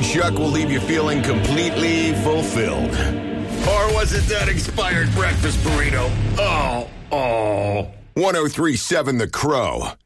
Chuck will leave you feeling completely fulfilled. Or was it that expired breakfast burrito? Oh. 103.7 The Crow.